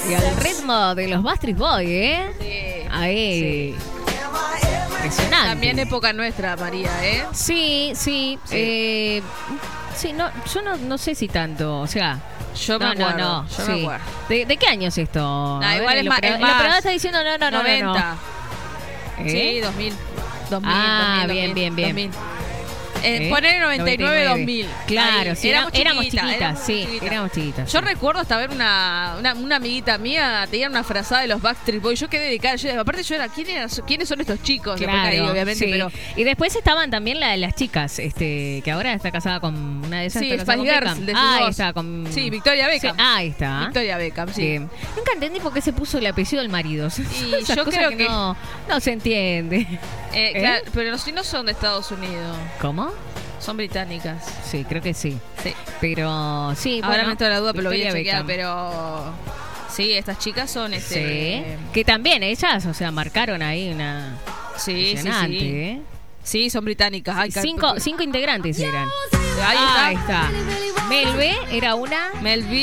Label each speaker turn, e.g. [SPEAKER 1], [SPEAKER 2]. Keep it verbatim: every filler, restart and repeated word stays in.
[SPEAKER 1] Y al ritmo de los Backstreet Boys, ¿eh?
[SPEAKER 2] Sí.
[SPEAKER 1] Ahí. Sí. Impresionante.
[SPEAKER 2] También época nuestra, María, ¿eh?
[SPEAKER 1] Sí, sí.
[SPEAKER 2] Sí.
[SPEAKER 1] Eh, sí, no, yo no, no sé si tanto, o sea...
[SPEAKER 2] Yo me
[SPEAKER 1] no,
[SPEAKER 2] acuerdo.
[SPEAKER 1] no, no.
[SPEAKER 2] Yo
[SPEAKER 1] Sí.
[SPEAKER 2] me acuerdo.
[SPEAKER 1] ¿De, ¿De qué año es esto?
[SPEAKER 2] No,
[SPEAKER 1] A
[SPEAKER 2] igual
[SPEAKER 1] ver,
[SPEAKER 2] es más-
[SPEAKER 1] el
[SPEAKER 2] es
[SPEAKER 1] operador-
[SPEAKER 2] más.
[SPEAKER 1] El operador está diciendo no, no, no,
[SPEAKER 2] noventa.
[SPEAKER 1] no, no. ¿Eh?
[SPEAKER 2] Sí, dos mil. dos mil,
[SPEAKER 1] Ah,
[SPEAKER 2] dos mil,
[SPEAKER 1] bien, bien, bien.
[SPEAKER 2] dos mil. Eh,
[SPEAKER 1] ¿Eh?
[SPEAKER 2] Poner noventa y nueve, dos mil.
[SPEAKER 1] Claro,
[SPEAKER 2] Ahí.
[SPEAKER 1] sí,
[SPEAKER 2] éramos,
[SPEAKER 1] éramos
[SPEAKER 2] chiquitas,
[SPEAKER 1] chiquitas,
[SPEAKER 2] éramos
[SPEAKER 1] sí,
[SPEAKER 2] chiquitas.
[SPEAKER 1] éramos chiquitas.
[SPEAKER 2] Yo
[SPEAKER 1] sí.
[SPEAKER 2] recuerdo hasta ver una, una, una amiguita mía, tenía una frazada de los Backstreet Boys. Yo quedé dedicada. Yo, aparte, yo era, ¿quién era, ¿quiénes son estos chicos? Después caí,
[SPEAKER 1] Claro,
[SPEAKER 2] obviamente,
[SPEAKER 1] sí.
[SPEAKER 2] pero.
[SPEAKER 1] Y después estaban también la, las chicas, este, que ahora está casada con una de esas.
[SPEAKER 2] Sí,
[SPEAKER 1] está casada
[SPEAKER 2] Spice
[SPEAKER 1] con
[SPEAKER 2] Girls,
[SPEAKER 1] Beckham.
[SPEAKER 2] decís
[SPEAKER 1] Ah, ahí
[SPEAKER 2] vos.
[SPEAKER 1] está, con...
[SPEAKER 2] Sí, Victoria Beckham.
[SPEAKER 1] Sí, ahí está.
[SPEAKER 2] Victoria Beckham, sí.
[SPEAKER 1] Bien. Nunca entendí por qué se puso el apellido del marido.
[SPEAKER 2] Y
[SPEAKER 1] Esas
[SPEAKER 2] yo
[SPEAKER 1] cosas
[SPEAKER 2] creo
[SPEAKER 1] que,
[SPEAKER 2] que-
[SPEAKER 1] no, no se entiende.
[SPEAKER 2] Eh,
[SPEAKER 1] ¿Eh?
[SPEAKER 2] claro, pero si no son de Estados Unidos,
[SPEAKER 1] ¿Cómo?
[SPEAKER 2] son británicas.
[SPEAKER 1] Sí, creo que sí.
[SPEAKER 2] Sí.
[SPEAKER 1] Pero sí,
[SPEAKER 2] Ahora
[SPEAKER 1] bueno,
[SPEAKER 2] me entra la duda, pero lo voy a
[SPEAKER 1] Victoria
[SPEAKER 2] chequear.
[SPEAKER 1] Beckham.
[SPEAKER 2] Pero sí, estas chicas son este.
[SPEAKER 1] Sí, que también ellas, o sea, marcaron ahí una
[SPEAKER 2] Sí, sí,
[SPEAKER 1] impresionante,
[SPEAKER 2] sí.
[SPEAKER 1] ¿eh?
[SPEAKER 2] Sí, son británicas. Ay,
[SPEAKER 1] Cinco, cinco integrantes eran.
[SPEAKER 2] Ahí está.
[SPEAKER 1] Ahí está. Melve era una.
[SPEAKER 2] Mel B.